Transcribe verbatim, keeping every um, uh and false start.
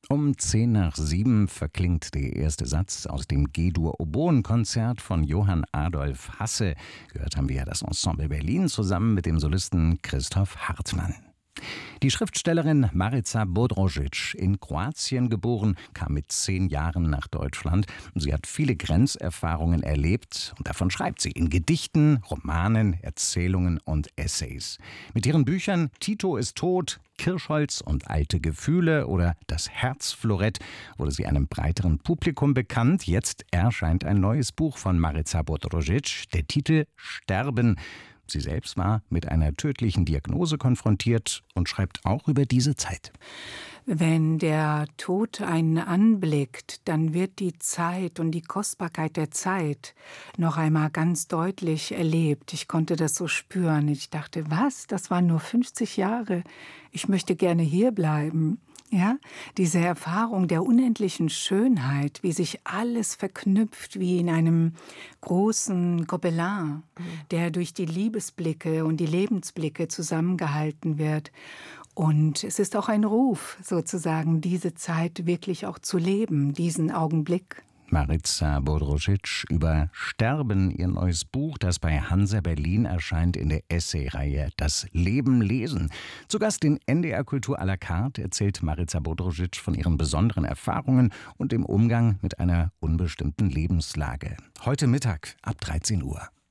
Um zehn nach sieben verklingt der erste Satz aus dem G-Dur-Oboen-Konzert von Johann Adolf Hasse. Gehört haben wir ja das Ensemble Berlin zusammen mit dem Solisten Christoph Hartmann. Die Schriftstellerin Marica Bodrožić, in Kroatien geboren, kam mit zehn Jahren nach Deutschland. Sie hat viele Grenzerfahrungen erlebt und davon schreibt sie in Gedichten, Romanen, Erzählungen und Essays. Mit ihren Büchern Tito ist tot, Kirschholz und alte Gefühle oder Das Herzflorett wurde sie einem breiteren Publikum bekannt. Jetzt erscheint ein neues Buch von Marica Bodrožić, der Titel Sterben. Sie selbst war mit einer tödlichen Diagnose konfrontiert und schreibt auch über diese Zeit. Wenn der Tod einen anblickt, dann wird die Zeit und die Kostbarkeit der Zeit noch einmal ganz deutlich erlebt. Ich konnte das so spüren. Ich dachte, was? Das waren nur fünfzig Jahre. Ich möchte gerne hier bleiben. Ja, diese Erfahrung der unendlichen Schönheit, wie sich alles verknüpft, wie in einem großen Gobelin, der durch die Liebesblicke und die Lebensblicke zusammengehalten wird. Und es ist auch ein Ruf, sozusagen, diese Zeit wirklich auch zu leben, diesen Augenblick. Marica Bodrožić über Sterben, ihr neues Buch, das bei Hansa Berlin erscheint in der Essayreihe Das Leben lesen. Zu Gast in N D R Kultur à la carte erzählt Marica Bodrožić von ihren besonderen Erfahrungen und dem Umgang mit einer unbestimmten Lebenslage. Heute Mittag ab dreizehn Uhr.